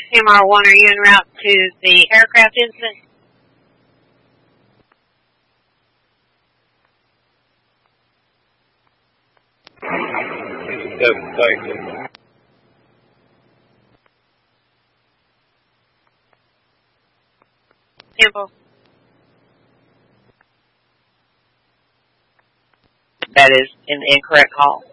MR1, are you en route to the aircraft incident? Thank you. Temple. That is an incorrect call.